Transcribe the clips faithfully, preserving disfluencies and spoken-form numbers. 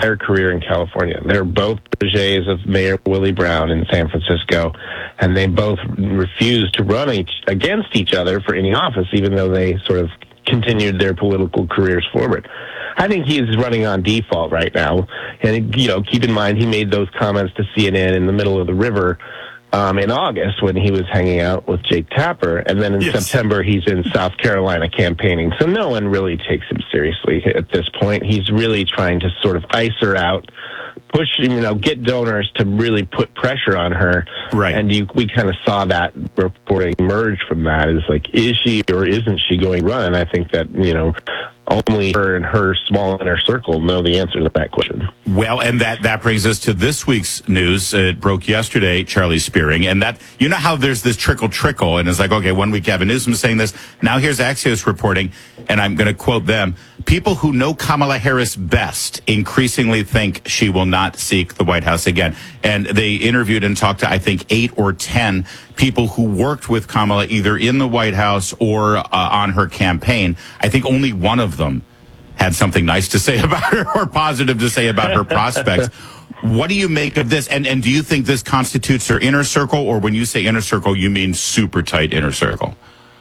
entire career in California. They're both proteges of Mayor Willie Brown in San Francisco, and they both refused to run each, against each other for any office, even though they sort of continued their political careers forward. I think he's running on default right now. And, you know, keep in mind, he made those comments to C N N in the middle of the river um, in August when he was hanging out with Jake Tapper. And then in yes. September, he's in South Carolina campaigning. So no one really takes him seriously at this point. He's really trying to sort of ice her out, push, you know, get donors to really put pressure on her. Right. And you, we kind of saw that reporting emerge from that. Is like, is she or isn't she going to run? And I think that, you know, only her and her small inner circle know the answer to that question. Well, and that, that brings us to this week's news. It broke yesterday, Charlie Spearing. And that, you know how there's this trickle trickle, and it's like, okay, one week Gavin Newsom saying this. Now here's Axios reporting, and I'm going to quote them. People who know Kamala Harris best increasingly think she will not seek the White House again. And they interviewed and talked to, I think, eight or ten people who worked with Kamala either in the White House or uh, on her campaign. I think only one of them had something nice to say about her or positive to say about her prospects. What do you make of this? And, and do you think this constitutes her inner circle? Or when you say inner circle, you mean super tight inner circle?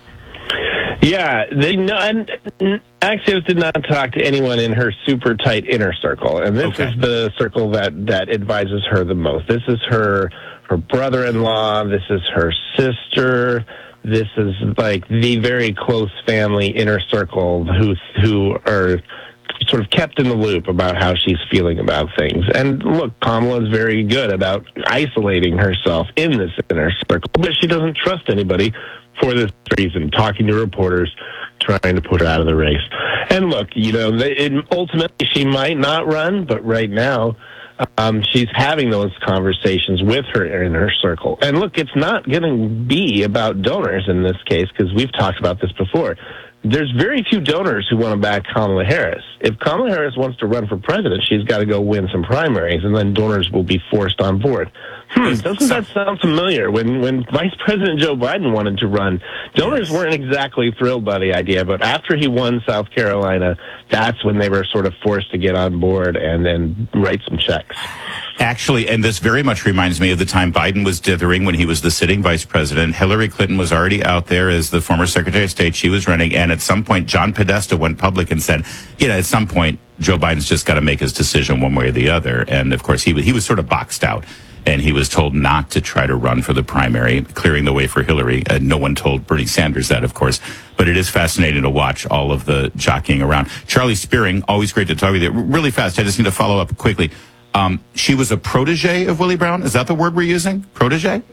Yeah, they know, and Axios did not talk to anyone in her super tight inner circle, and this okay. is the circle that, that advises her the most. This is her her brother-in-law, this is her sister, this is like the very close family inner circle who who are sort of kept in the loop about how she's feeling about things. And look, Kamala is very good about isolating herself in this inner circle, but she doesn't trust anybody for this reason, talking to reporters, trying to put her out of the race. And look, you know, it, ultimately she might not run, but right now um, she's having those conversations with her inner circle. And look, it's not going to be about donors in this case, because we've talked about this before. There's very few donors who want to back Kamala Harris. If Kamala Harris wants to run for president, she's got to go win some primaries, and then donors will be forced on board. Hmm, doesn't that sound familiar? When when Vice President Joe Biden wanted to run, donors weren't exactly thrilled by the idea, but after he won South Carolina, that's when they were sort of forced to get on board and then write some checks. Actually, and this very much reminds me of the time Biden was dithering when he was the sitting vice president. Hillary Clinton was already out there as the former Secretary of State. She was running, and at some point, John Podesta went public and said, you know, at some point, Joe Biden's just got to make his decision one way or the other. And, of course, he, he was sort of boxed out, and he was told not to try to run for the primary, clearing the way for Hillary. Uh, no one told Bernie Sanders that, of course. But it is fascinating to watch all of the jockeying around. Charlie Spearing, always great to talk with you. Really fast, I just need to follow up quickly. Um, she was a protege of Willie Brown. Is that the word we're using? Protege?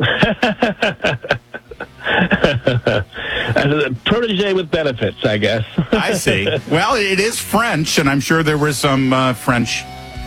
Protege with benefits, I guess. I see. Well, it is French, and I'm sure there were some uh, French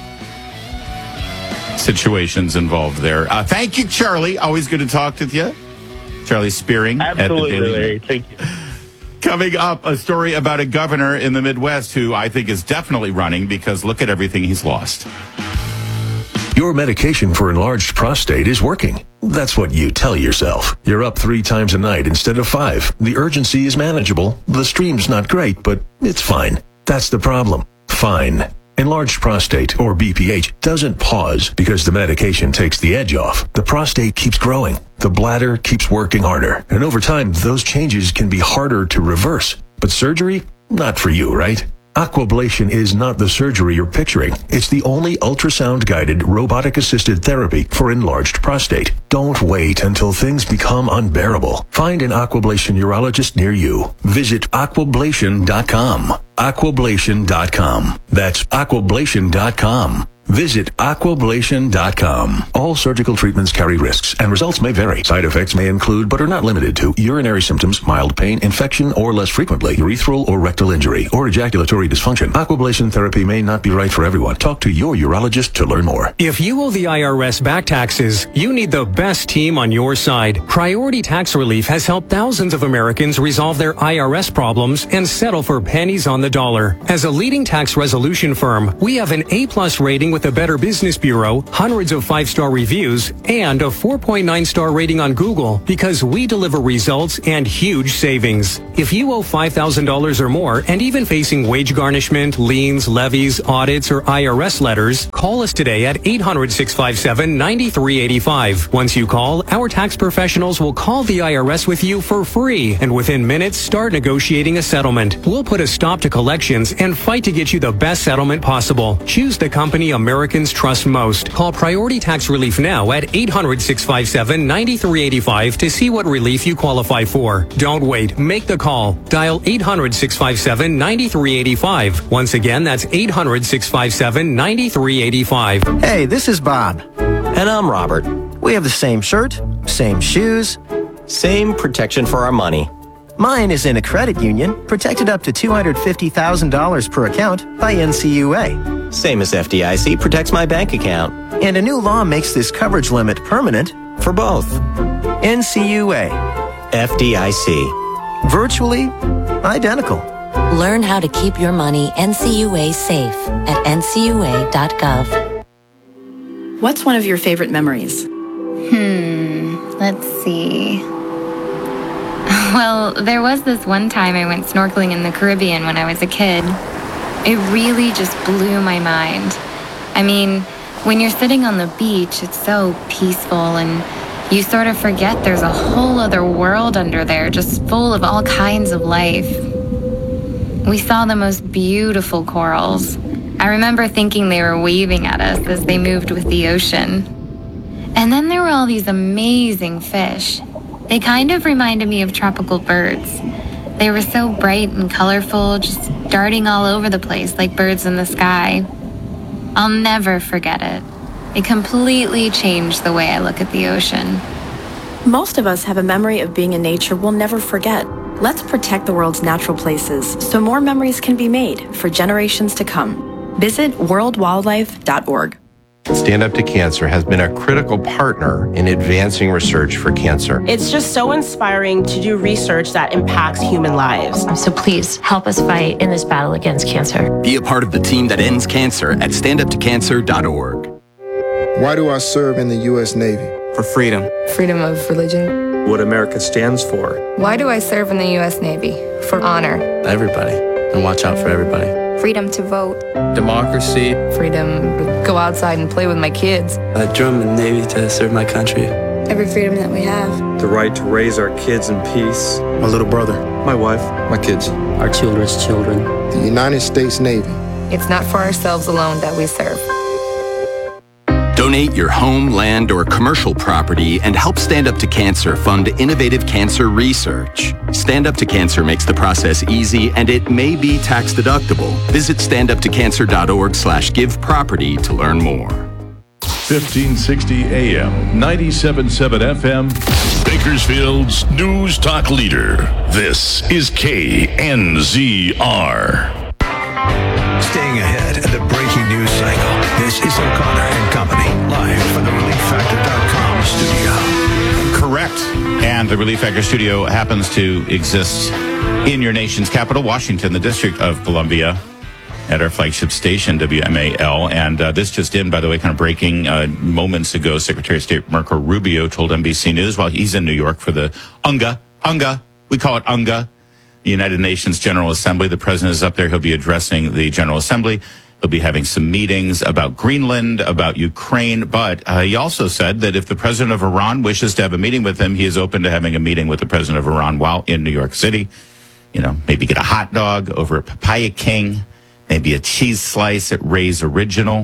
situations involved there. Uh, thank you, Charlie. Always good to talk with you. Charlie Spearing. Absolutely, at the Daily Larry. Thank you. Coming up, a story about a governor in the Midwest who I think is definitely running because look at everything he's lost. Your medication for enlarged prostate is working. That's what you tell yourself. You're up three times a night instead of five. The urgency is manageable. The stream's not great, but it's fine. That's the problem. Fine. Enlarged prostate, or B P H, doesn't pause because the medication takes the edge off. The prostate keeps growing. The bladder keeps working harder. And over time, those changes can be harder to reverse. But surgery? Not for you, right? Aquablation is not the surgery you're picturing. It's the only ultrasound-guided, robotic-assisted therapy for enlarged prostate. Don't wait until things become unbearable. Find an Aquablation urologist near you. Visit aquablation dot com. aquablation dot com. That's aquablation dot com. Visit aquablation dot com. All surgical treatments carry risks, and results may vary. Side effects may include, but are not limited to, urinary symptoms, mild pain, infection, or less frequently, urethral or rectal injury, or ejaculatory dysfunction. Aquablation therapy may not be right for everyone. Talk to your urologist to learn more. If you owe the I R S back taxes, you need the best team on your side. Priority Tax Relief has helped thousands of Americans resolve their I R S problems and settle for pennies on the dollar. As a leading tax resolution firm, we have an A-plus rating along with the Better Business Bureau, hundreds of five-star reviews, and a four point nine star rating on Google because we deliver results and huge savings. If you owe five thousand dollars or more and even facing wage garnishment, liens, levies, audits, or I R S letters, call us today at eight hundred, six five seven, nine three eight five. Once you call, our tax professionals will call the I R S with you for free and within minutes start negotiating a settlement. We'll put a stop to collections and fight to get you the best settlement possible. Choose the company Americans trust most. Call Priority Tax Relief now at eight hundred, six five seven, nine three eight five to see what relief you qualify for. Don't wait. Make the call. Dial eight hundred, six five seven, nine three eight five. Once again, that's eight hundred, six five seven, nine three eight five. Hey, this is Bob. And I'm Robert. We have the same shirt, same shoes, same protection for our money. Mine is in a credit union, protected up to two hundred fifty thousand dollars per account by N C U A. Same as F D I C protects my bank account. And a new law makes this coverage limit permanent for both. N C U A. F D I C. Virtually identical. Learn how to keep your money N C U A safe at N C U A dot gov. What's one of your favorite memories? Hmm, let's see. Well, there was this one time I went snorkeling in the Caribbean when I was a kid. It really just blew my mind. I mean, when you're sitting on the beach, it's so peaceful and you sort of forget there's a whole other world under there just full of all kinds of life. We saw the most beautiful corals. I remember thinking they were waving at us as they moved with the ocean. And then there were all these amazing fish. They kind of reminded me of tropical birds. They were so bright and colorful, just darting all over the place like birds in the sky. I'll never forget it. It completely changed the way I look at the ocean. Most of us have a memory of being in nature we'll never forget. Let's protect the world's natural places so more memories can be made for generations to come. Visit world wildlife dot org. Stand Up to Cancer has been a critical partner in advancing research for cancer. It's just so inspiring to do research that impacts human lives. So please help us fight in this battle against cancer. Be a part of the team that ends cancer at stand up to cancer dot org. Why do I serve in the U S Navy? For freedom. Freedom of religion. What America stands for. Why do I serve in the U S Navy? For honor. Everybody. And watch out for everybody. Freedom to vote. Democracy. Freedom to go outside and play with my kids. I joined the Navy to serve my country. Every freedom that we have. The right to raise our kids in peace. My little brother. My wife. My kids. Our children's children. The United States Navy. It's not for ourselves alone that we serve. Donate your home, land, or commercial property and help Stand Up to Cancer fund innovative cancer research. Stand Up to Cancer makes the process easy and it may be tax deductible. Visit stand up to cancer dot org slash give property to learn more. fifteen sixty A M, ninety-seven point seven F M, Bakersfield's News Talk Leader. This is K N Z R. Staying ahead of the breaking news cycle, this is O'Connor and Company, live from the relief factor dot com studio. Correct. And the Relief Factor studio happens to exist in your nation's capital, Washington, the District of Columbia, at our flagship station, W M A L. And uh, this just in, by the way, kind of breaking uh, moments ago, Secretary of State Marco Rubio told N B C News while he's in New York for the UNGA, UNGA, we call it UNGA, the United Nations General Assembly. The president is up there. He'll be addressing the General Assembly. He'll be having some meetings about Greenland, about Ukraine. But uh, he also said that if the president of Iran wishes to have a meeting with him, he is open to having a meeting with the president of Iran while in New York City. You know, maybe get a hot dog over at Papaya King, maybe a cheese slice at Ray's Original.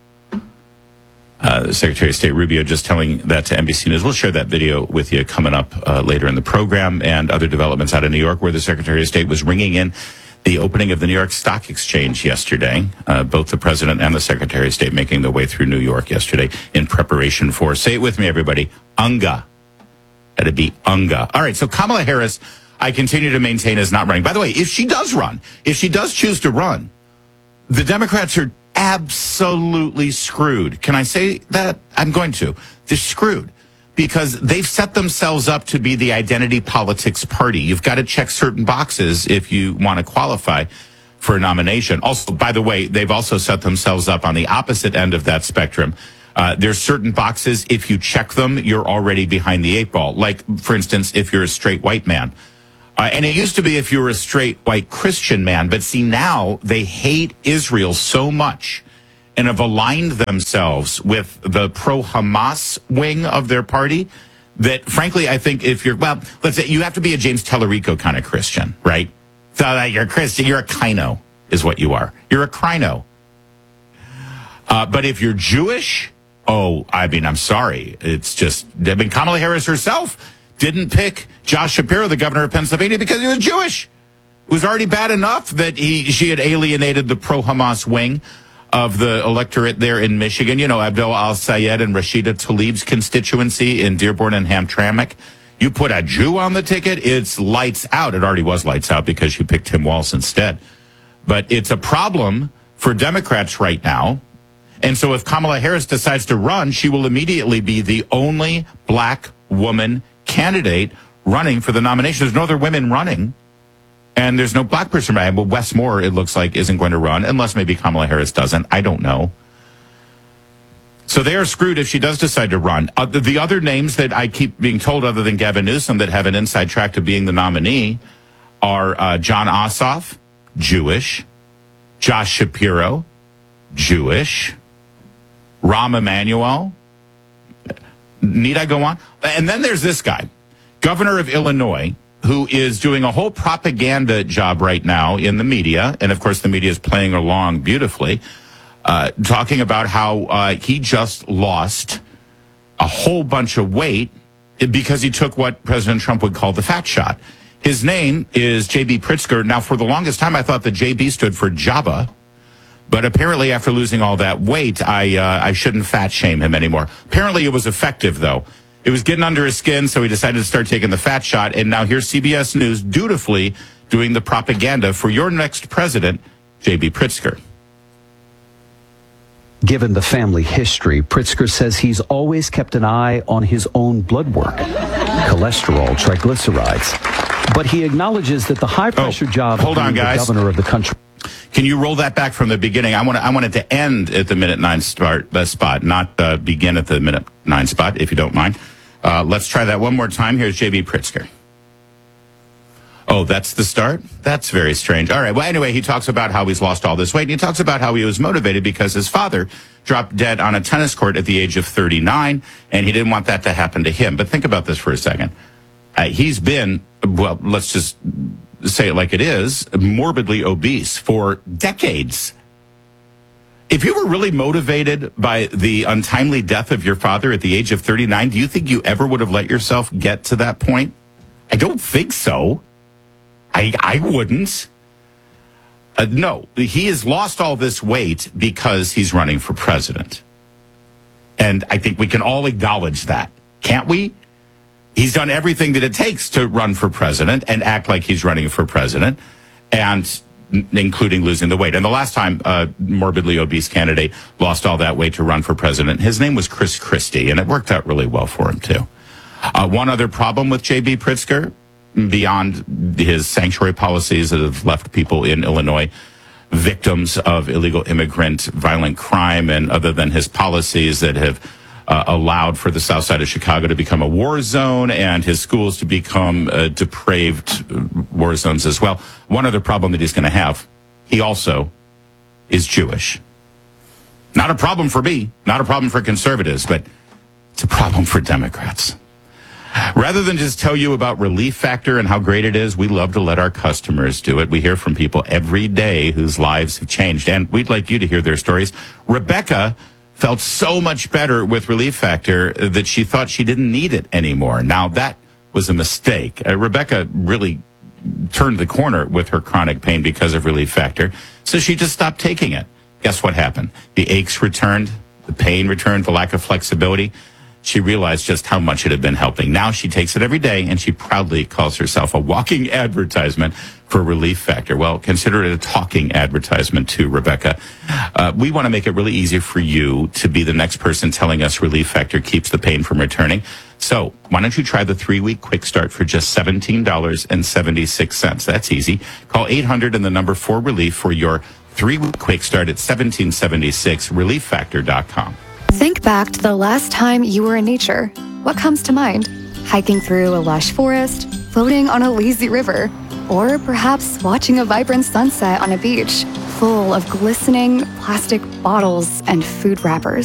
Uh, Secretary of State Rubio just telling that to N B C News. We'll share that video with you coming up uh, later in the program, and other developments out of New York where the Secretary of State was ringing in the opening of the New York Stock Exchange yesterday. Uh, both the President and the Secretary of State making their way through New York yesterday in preparation for, say it with me, everybody, UNGA. That'd be UNGA. All right, so Kamala Harris, I continue to maintain, is not running. By the way, if she does run, if she does choose to run, the Democrats are absolutely screwed. Can I say that? I'm going to. They're screwed because they've set themselves up to be the identity politics party. You've got to check certain boxes if you want to qualify for a nomination. Also, by the way, they've also set themselves up on the opposite end of that spectrum. Uh, there's certain boxes, if you check them, you're already behind the eight ball. Like, for instance, if you're a straight white man. Uh, and it used to be if you were a straight white Christian man. But see, now they hate Israel so much and have aligned themselves with the pro-Hamas wing of their party that, frankly, I think if you're, well, let's say you have to be a James Tellerico kind of Christian, right? So that you're a Christian, you're a kino is what you are. You're a crino. Uh, but if you're Jewish, oh, I mean, I'm sorry. It's just, I mean, Kamala Harris herself didn't pick Josh Shapiro, the governor of Pennsylvania, because he was Jewish. It was already bad enough that he she had alienated the pro-Hamas wing of the electorate there in Michigan. You know, Abdul Al-Sayed and Rashida Tlaib's constituency in Dearborn and Hamtramck. You put a Jew on the ticket, it's lights out. It already was lights out because you picked Tim Walz instead. But it's a problem for Democrats right now. And so if Kamala Harris decides to run, she will immediately be the only black woman candidate running for the nomination. There's no other women running. And there's no black person running. Well, Wes Moore, it looks like, isn't going to run, unless maybe Kamala Harris doesn't. I don't know. So they are screwed if she does decide to run. Uh, the, the other names that I keep being told, other than Gavin Newsom, that have an inside track to being the nominee are uh, John Ossoff, Jewish, Josh Shapiro, Jewish, Rahm Emanuel. Need I go on? And then there's this guy, governor of Illinois, who is doing a whole propaganda job right now in the media. And, of course, the media is playing along beautifully, uh, talking about how uh, he just lost a whole bunch of weight because he took what President Trump would call the fat shot. His name is J B Pritzker. Now, for the longest time, I thought the J B stood for Jabba. But apparently, after losing all that weight, I uh, I shouldn't fat shame him anymore. Apparently, it was effective, though. It was getting under his skin, so he decided to start taking the fat shot. And now here's C B S News dutifully doing the propaganda for your next president, J B Pritzker. Given the family history, Pritzker says he's always kept an eye on his own blood work, cholesterol, triglycerides. But he acknowledges that the high-pressure oh, job hold of on, being guys. the governor of the country... Can you roll that back from the beginning? I want to, I want it to end at the minute nine start uh, spot, not uh, begin at the minute nine spot, if you don't mind. Uh, let's try that one more time. Here's J B Pritzker. Oh, that's the start? That's very strange. All right. Well, anyway, he talks about how he's lost all this weight, and he talks about how he was motivated because his father dropped dead on a tennis court at the age of thirty-nine, and he didn't want that to happen to him. But think about this for a second. Uh, he's been, well, let's just say it like it is, morbidly obese for decades. If you were really motivated by the untimely death of your father at the age of thirty-nine, do you think you ever would have let yourself get to that point? I don't think so. I, I wouldn't. Uh, no, he has lost all this weight because he's running for president. And I think we can all acknowledge that, can't we? He's done everything that it takes to run for president and act like he's running for president, and n- including losing the weight. And the last time a morbidly obese candidate lost all that weight to run for president, his name was Chris Christie, and it worked out really well for him, too. Uh, one other problem with J B Pritzker, beyond his sanctuary policies that have left people in Illinois victims of illegal immigrant violent crime, and other than his policies that have Uh, allowed for the south side of Chicago to become a war zone and his schools to become uh, depraved war zones as well. One other problem that he's going to have, he also is Jewish. Not a problem for me, not a problem for conservatives, but it's a problem for Democrats. Rather than just tell you about Relief Factor and how great it is, we love to let our customers do it. We hear from people every day whose lives have changed, and we'd like you to hear their stories. Rebecca felt so much better with Relief Factor that she thought she didn't need it anymore. Now, that was a mistake. Uh, Rebecca really turned the corner with her chronic pain because of Relief Factor, so she just stopped taking it. Guess what happened? The aches returned, the pain returned, the lack of flexibility. She realized just how much it had been helping. Now she takes it every day, and she proudly calls herself a walking advertisement for Relief Factor. Well, consider it a talking advertisement too, Rebecca. Uh, we want to make it really easy for you to be the next person telling us Relief Factor keeps the pain from returning. So why don't you try the three-week quick start for just seventeen dollars and seventy-six cents? That's easy. Call eight hundred and the number four relief for your three-week quick start at seventeen seventy-six, relief factor dot com. Think back to the last time you were in nature. What comes to mind? Hiking through a lush forest, floating on a lazy river, or perhaps watching a vibrant sunset on a beach full of glistening plastic bottles and food wrappers.